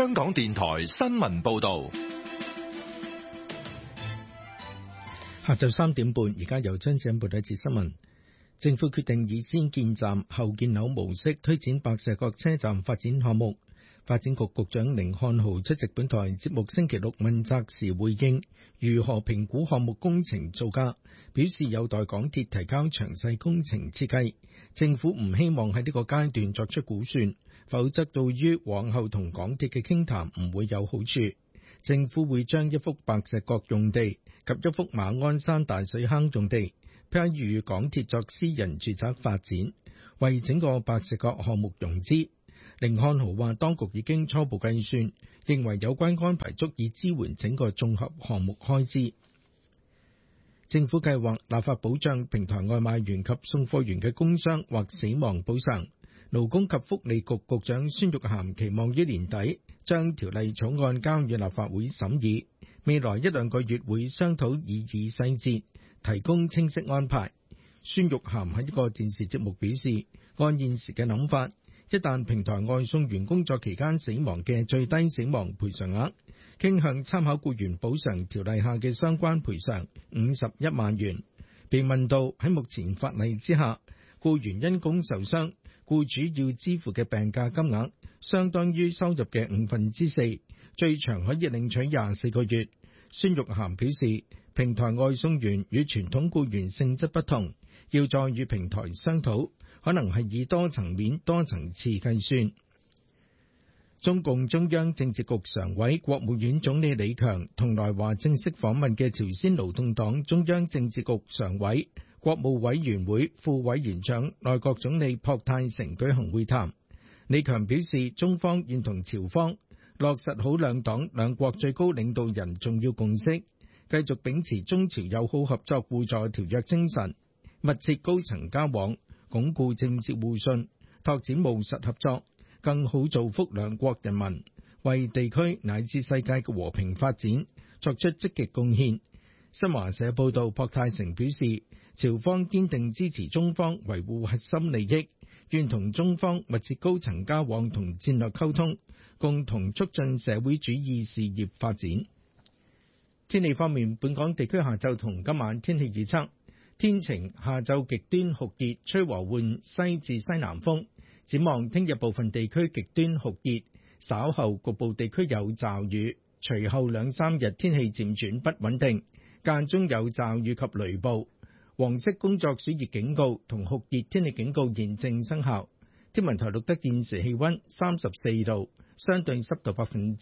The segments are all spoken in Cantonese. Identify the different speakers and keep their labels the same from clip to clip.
Speaker 1: 香港電台新聞報道。
Speaker 2: 下晝3點半，而家由張子欣報道一節新聞。政府決定以先建站後建樓模式推展白石角車站發展項目。發展局局長甯漢豪出席本台節目星期六問責時回應如何評估項目工程造價，表示有待港鐵提交詳細工程設計。政府唔希望喺呢個階段作出估算，否則對於往後同港鐵嘅傾談唔會有好處。政府會將一幅白石角用地及一幅馬鞍山大水坑用地批予港鐵作私人住宅發展，為整個白石角項目融資。甯漢豪話，當局已經初步計算，認為有關安排足以支援整個綜合項目開支。政府計劃立法保障平台外賣員及送貨員嘅工傷或死亡補償。勞工及福利局局長孫玉菡期望於年底將條例草案交予立法會審議，未來1-2個月會商討擬議細節，提供清晰安排。孫玉菡喺一個電視節目表示，按現時嘅諗法，一旦平台外送員工作期間死亡嘅最低死亡賠償額，傾向參考僱員補償條例下嘅相關賠償51萬元。被問到喺目前法例之下，僱員因工受傷，僱主要支付嘅病假金額相當於收入嘅4/5，最長可以領取24個月。孫玉菡表示，平台外送員與傳統僱員性質不同，要再與平台商討，可能係以多層面、多層次計算。中共中央政治局常委、國務院總理李強同來華正式訪問嘅朝鮮勞動黨中央政治局常委、國務委員會副委員長、內閣總理朴泰成舉行會談。李強表示，中方願同朝方落實好兩黨兩國最高領導人重要共識，繼續秉持中朝友好合作互助條約精神，密切高層交往，鞏固政治互信，拓展務實合作，更好造福兩國人民，為地區乃至世界嘅和平發展作出積極貢獻。新華社報道，朴泰成表示，朝方堅定支持中方維護核心利益，願同中方密切高層交往同戰略溝通，共同促進社會主義事業發展。天氣方面，本港地區下晝同今晚天氣預測，天晴，下晝極端酷熱，吹和緩西至西南風。展望聽日部分地區極端酷熱，稍後局部地區有驟雨，隨後2-3日天氣漸轉不穩定，間中有驟雨及雷暴。黃色工作暑熱警告同酷熱天氣警告現正生效。天文台錄得現時氣溫34度，相對濕度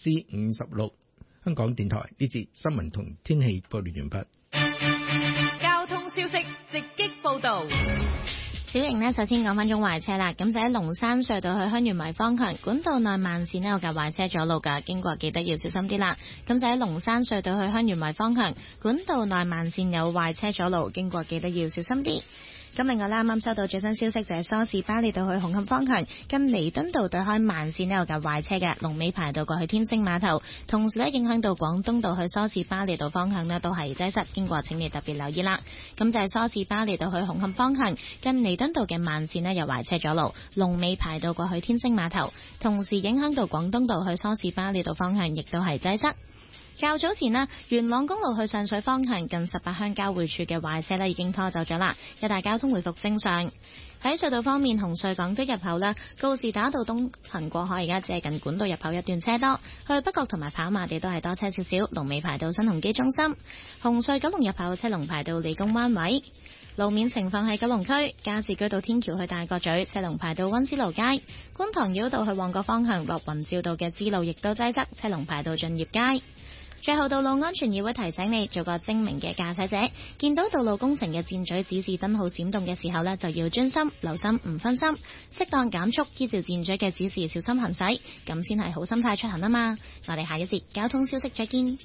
Speaker 2: 56%。香港電台呢節新聞同天氣報道完畢。
Speaker 3: 交通消息直擊報道。
Speaker 4: 小瑩呢，首先講翻中壞車啦。咁就喺龍山隧道去香園圍方向管道內慢線呢有架壞車阻路㗎，經過記得要小心啲啦。咁就喺龍山隧道去香園圍方向管道內慢線有壞車阻路，經過記得要小心啲。咁另外咧，啱啱收到最新消息就係梳士巴利道去紅磡方向近彌敦道對開慢線呢有架壞車嘅，龍尾排到過去天星碼頭，同時咧影響到廣東道去梳士巴利道方向呢都係擠塞，經過請你特別留意啦。咁就係梳士巴利道去紅磡方向近彌敦道嘅慢線呢有壞車阻路，龍尾排到過去天星碼頭，同時影響到廣東道去梳士巴利道方向亦都係擠塞。較早前呢，元朗公路去上水方向近18鄉交匯處嘅壞車呢已經拖走咗啦，一帶交通回復正常。喺隧道方面，紅隧港島入口呢，告士打道東行過海而家只係近管道入口一段車多，去北角同埋跑馬地都係多車少少，龍尾排到新鴻基中心。紅隧九龍入口車龍排到理工灣位。路面情況喺九龍區加士居道天橋去大角咀車龍排到溫思勞街，觀塘繞道去旺角方向落雲照道嘅支路亦都擠塞，車龍排到駿業街。最後，道路安全議會提醒你做個精明嘅駕駛者，見到道路工程嘅箭嘴指示燈號閃動嘅時候呢，就要專心留心，唔分心，適當減速，依照箭嘴嘅指示小心行駛，咁先係好心態出行啊嘛。我哋下一節交通消息再見。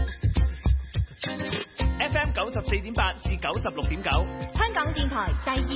Speaker 5: FM 94.8至96.9，
Speaker 3: 香港電台第二